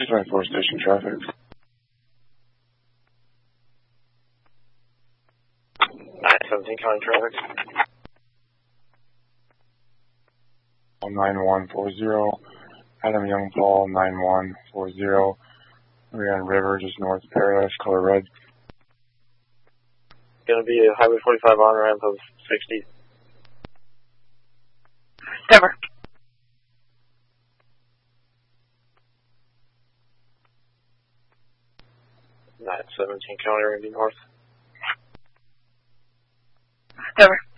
324 station traffic. 917 county traffic. 9140. Adam Young Paul, 9140. Marianne River, just north of Paradise, color red. Gonna be a Highway 45 on ramp of 60. Denver. 917 county, we're gonna be north. Denver.